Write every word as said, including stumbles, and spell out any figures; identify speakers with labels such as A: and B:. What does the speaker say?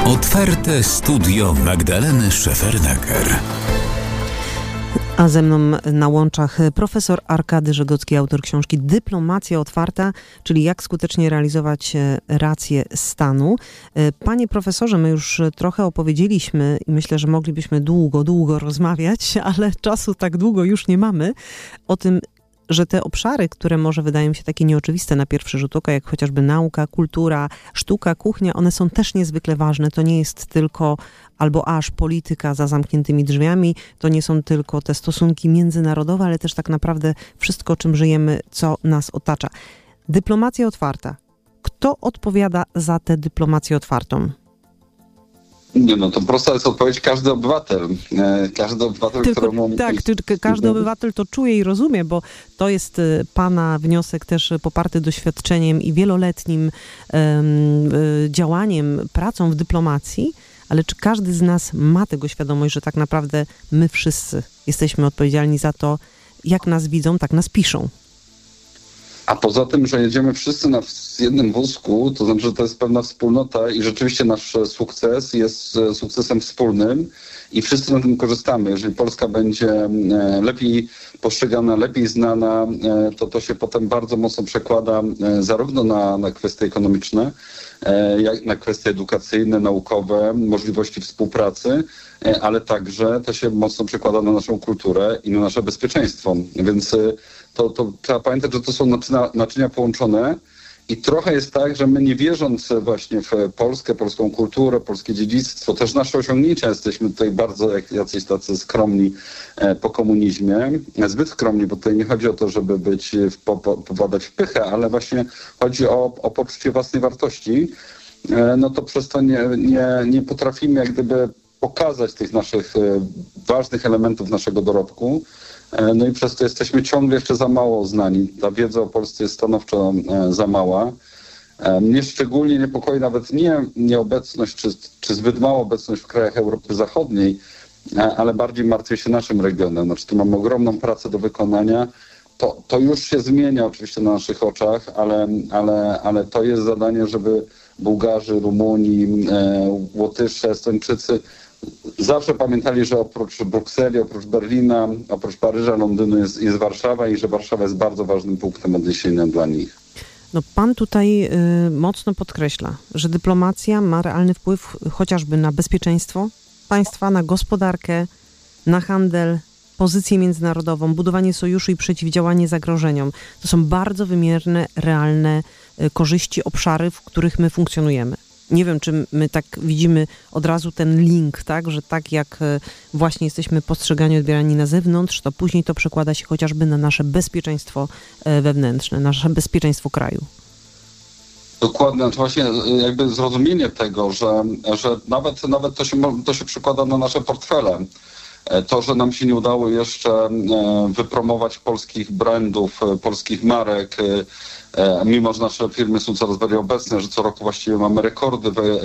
A: Otwarte studio Magdaleny Szefernaker.
B: A ze mną na łączach profesor Arkady Żegocki, autor książki Dyplomacja otwarta, czyli jak skutecznie realizować rację stanu. Panie profesorze, my już trochę opowiedzieliśmy i myślę, że moglibyśmy długo, długo rozmawiać, ale czasu tak długo już nie mamy, o tym, że te obszary, które może wydają się takie nieoczywiste na pierwszy rzut oka, jak chociażby nauka, kultura, sztuka, kuchnia, one są też niezwykle ważne. To nie jest tylko albo aż polityka za zamkniętymi drzwiami, to nie są tylko te stosunki międzynarodowe, ale też tak naprawdę wszystko, czym żyjemy, co nas otacza. Dyplomacja otwarta. Kto odpowiada za tę dyplomację otwartą?
C: Nie, no to prosta jest odpowiedź, każdy obywatel. Każdy obywatel,
B: tylko,
C: któremu...
B: Tak, tylko każdy obywatel to czuje i rozumie, bo to jest pana wniosek też poparty doświadczeniem i wieloletnim um, działaniem, pracą w dyplomacji, ale czy każdy z nas ma tego świadomość, że tak naprawdę my wszyscy jesteśmy odpowiedzialni za to, jak nas widzą, tak nas piszą?
C: A poza tym, że jedziemy wszyscy na jednym wózku, to znaczy, że to jest pewna wspólnota i rzeczywiście nasz sukces jest sukcesem wspólnym i wszyscy na tym korzystamy. Jeżeli Polska będzie lepiej postrzegana, lepiej znana, to to się potem bardzo mocno przekłada zarówno na, na kwestie ekonomiczne, jak na kwestie edukacyjne, naukowe, możliwości współpracy, ale także to się mocno przekłada na naszą kulturę i na nasze bezpieczeństwo. Więc to, to trzeba pamiętać, że to są naczynia, naczynia połączone i trochę jest tak, że my nie wierząc właśnie w Polskę, polską kulturę, polskie dziedzictwo, też nasze osiągnięcia, jesteśmy tutaj bardzo jak jacyś tacy skromni po komunizmie, zbyt skromni, bo tutaj nie chodzi o to, żeby być, popadać w pychę, ale właśnie chodzi o, o poczucie własnej wartości, no to przez to nie, nie, nie potrafimy jak gdyby pokazać tych naszych ważnych elementów naszego dorobku. No i przez to jesteśmy ciągle jeszcze za mało znani. Ta wiedza o Polsce jest stanowczo za mała. Mnie szczególnie niepokoi nawet nie nieobecność, czy, czy zbyt mała obecność w krajach Europy Zachodniej, ale bardziej martwię się naszym regionem. Znaczy, tu mamy ogromną pracę do wykonania. To, to już się zmienia oczywiście na naszych oczach, ale, ale, ale to jest zadanie, żeby Bułgarzy, Rumuni, Łotysze, Estończycy zawsze pamiętali, że oprócz Brukseli, oprócz Berlina, oprócz Paryża, Londynu jest, jest Warszawa i że Warszawa jest bardzo ważnym punktem odniesienia dla nich.
B: No pan tutaj y, mocno podkreśla, że dyplomacja ma realny wpływ chociażby na bezpieczeństwo państwa, na gospodarkę, na handel, pozycję międzynarodową, budowanie sojuszu i przeciwdziałanie zagrożeniom. To są bardzo wymierne, realne y, korzyści, obszary, w których my funkcjonujemy. Nie wiem, czy my tak widzimy od razu ten link, tak, że tak jak właśnie jesteśmy postrzegani, odbierani na zewnątrz, to później to przekłada się chociażby na nasze bezpieczeństwo wewnętrzne, nasze bezpieczeństwo kraju.
C: Dokładnie, to właśnie jakby zrozumienie tego, że, że nawet, nawet to, się, to się przekłada na nasze portfele. To, że nam się nie udało jeszcze wypromować polskich brandów, polskich marek, mimo że nasze firmy są coraz bardziej obecne, że co roku właściwie mamy rekordy w